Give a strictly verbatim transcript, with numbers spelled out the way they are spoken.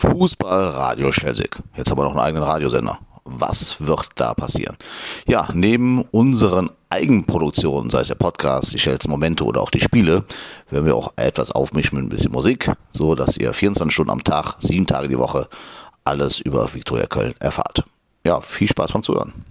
Fußballradio Schelsig. Jetzt haben wir noch einen eigenen Radiosender. Was wird da passieren? Ja, neben unseren Eigenproduktionen, sei es der Podcast, die Schels Momente oder auch die Spiele, werden wir auch etwas aufmischen mit ein bisschen Musik, so dass ihr vierundzwanzig Stunden am Tag, sieben Tage die Woche alles über Viktoria Köln erfahrt. Ja, viel Spaß beim Zuhören.